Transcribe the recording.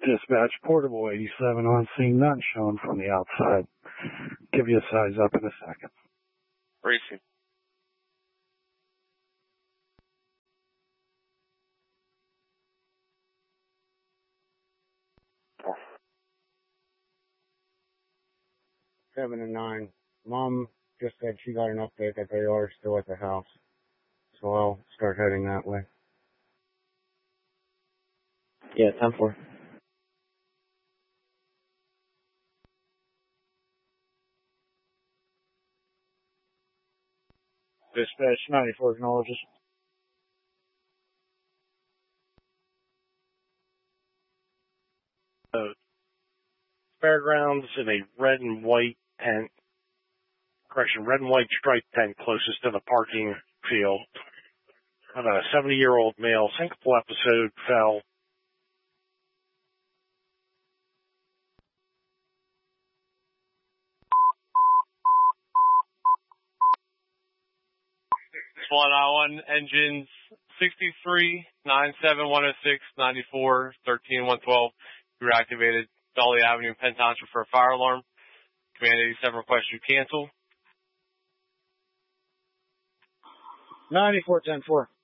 Dispatch, portable 87 on scene, none shown from the outside. Give you a size up in a second. Racing. Oh. 7 and 9. Mom just said she got an update that they are still at the house. So I'll start heading that way. Yeah, 10-4. Dispatch 94 acknowledges. Fairgrounds in a red and white tent. Red and white striped tent closest to the parking field. A 70-year-old male syncopal episode fell. SWAT-I-1 engines 63, 97, 106, 94, 13, 112. Reactivated Dolly Avenue, Penn Township for a fire alarm. Command 87 requests you cancel. 94, 10-4.